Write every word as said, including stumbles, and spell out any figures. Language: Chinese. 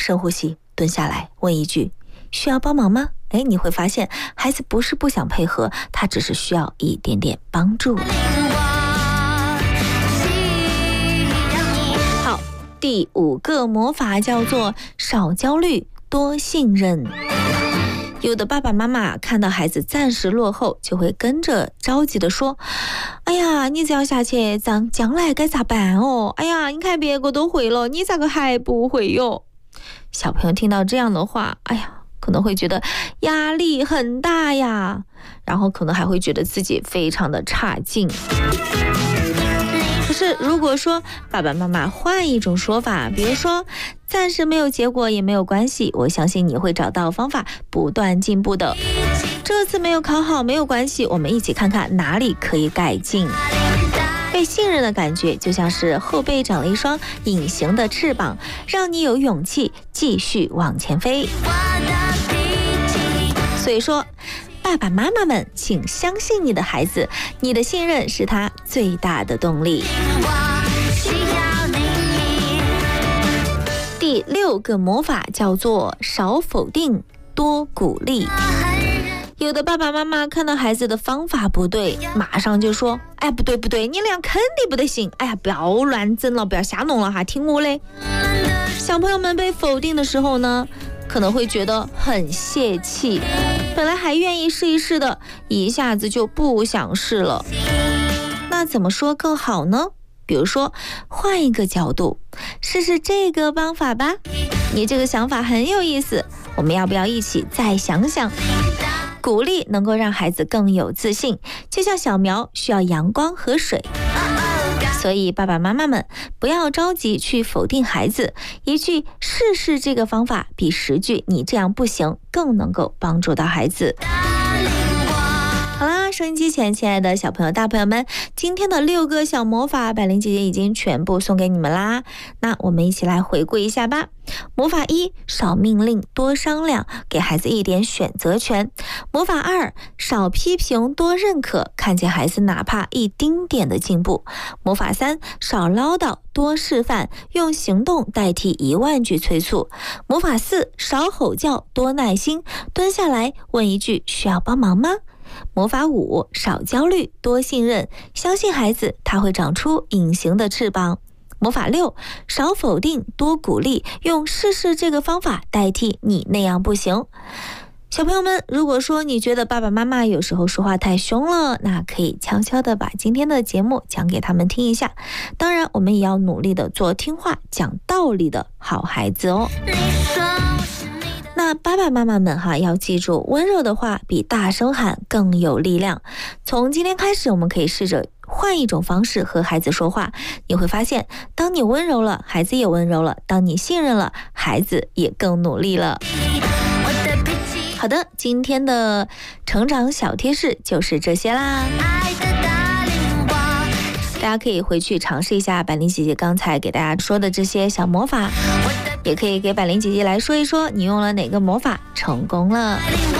深呼吸，蹲下来，问一句需要帮忙吗？哎，你会发现孩子不是不想配合，他只是需要一点点帮助。好，第五个魔法叫做少焦虑，多信任。有的爸爸妈妈看到孩子暂时落后，就会跟着着急的说，哎呀，你这样下去将将来该咋办哦？哎呀，你看别个都会了，你咋个还不会哟？小朋友听到这样的话，哎呀，可能会觉得压力很大呀，然后可能还会觉得自己非常的差劲。可是如果说爸爸妈妈换一种说法，比如说暂时没有结果也没有关系，我相信你会找到方法不断进步的。这次没有考好没有关系，我们一起看看哪里可以改进。被信任的感觉就像是后背长了一双隐形的翅膀，让你有勇气继续往前飞。所以说爸爸妈妈们，请相信你的孩子，你的信任是他最大的动力。第六个魔法叫做少否定，多鼓励。有的爸爸妈妈看到孩子的方法不对，马上就说，哎，不对不对，你俩肯定不得行，哎呀，不要乱整了，不要瞎弄了哈，听我嘞。小朋友们被否定的时候呢，可能会觉得很泄气，本来还愿意试一试的，一下子就不想试了。那怎么说更好呢？比如说换一个角度，试试这个方法吧，你这个想法很有意思，我们要不要一起再想想？鼓励能够让孩子更有自信，就像小苗需要阳光和水。所以爸爸妈妈们不要着急去否定孩子，一句试试这个方法比十句你这样不行更能够帮助到孩子。好啦，收音机前亲爱的小朋友大朋友们，今天的六个小魔法百灵姐姐已经全部送给你们啦，那我们一起来回顾一下吧。魔法一，少命令多商量，给孩子一点选择权。魔法二，少批评多认可，看见孩子哪怕一丁点的进步。魔法三，少唠叨多示范，用行动代替一万句催促。魔法四，少吼叫多耐心，蹲下来问一句需要帮忙吗？魔法五，少焦虑多信任，相信孩子他会长出隐形的翅膀。魔法六，少否定多鼓励，用试试这个方法代替你那样不行。小朋友们，如果说你觉得爸爸妈妈有时候说话太凶了，那可以悄悄的把今天的节目讲给他们听一下。当然我们也要努力的做听话讲道理的好孩子哦。那爸爸妈妈们哈，要记住，温柔的话比大声喊更有力量。从今天开始，我们可以试着换一种方式和孩子说话，你会发现，当你温柔了，孩子也温柔了；当你信任了，孩子也更努力了。好的，今天的成长小贴士就是这些啦。大家可以回去尝试一下百灵姐姐刚才给大家说的这些小魔法，也可以给百灵姐姐来说一说你用了哪个魔法成功了。